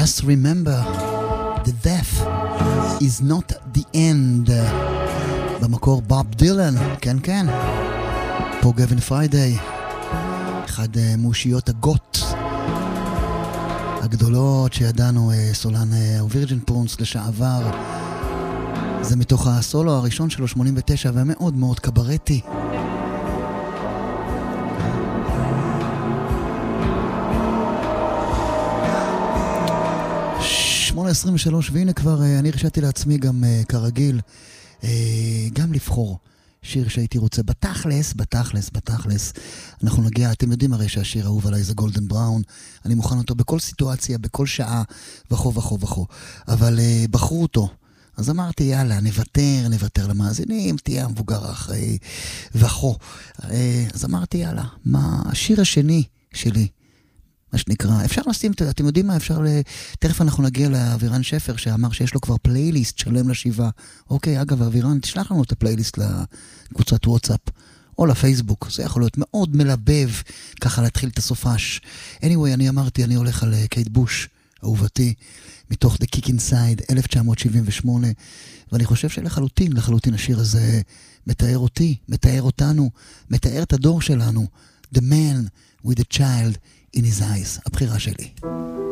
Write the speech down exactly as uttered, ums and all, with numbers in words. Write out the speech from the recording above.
Just remember, the death is not the end. במקור בוב דילן, כן כן. פה גווין פריידיי, אחד מאושיות הגוט הגדולות שידענו, סולן וירג'ין פרונס לשעבר. זה מתוך הסולו הראשון שלו, שמונים ותשע, ומאוד מאוד קברטי. שמונה עשרים ושלוש, והנה כבר אני רשתי לעצמי גם כרגיל, גם לבחור שיר שהייתי רוצה בתכלס, בתכלס, בתכלס. אנחנו נגיע, אתם יודעים הרי שהשיר האהוב עליי זה גולדן בראון, אני מוכן אותו בכל סיטואציה, בכל שעה, וכו וכו וכו. אבל uh, בחרו אותו, אז אמרתי יאללה, נוותר, נוותר למאזינים, תהיה המבוגר אחרי וכו. Uh, אז אמרתי יאללה, מה השיר השני שלי, מה שנקרא, אפשר לשים, אתם יודעים מה, אפשר, תכף אנחנו נגיע לאווירן שפר שאמר שיש לו כבר פלייליסט שלם לשבעה. אוקיי, אגב, אווירן, תשלח לנו את הפלייליסט לקבוצת וואטסאפ או לפייסבוק, זה יכול להיות מאוד מלבב ככה להתחיל את הסופש. anyway, אני אמרתי, אני הולך על קייט בוש, אהובתי, מתוך The Kick Inside, אלף תשע מאות שבעים ושמונה, ואני חושב שלחלוטין, לחלוטין השיר הזה מתאר אותי, מתאר אותנו, מתאר את הדור שלנו, The Man with a Child in his eyes, הבחירה שלי.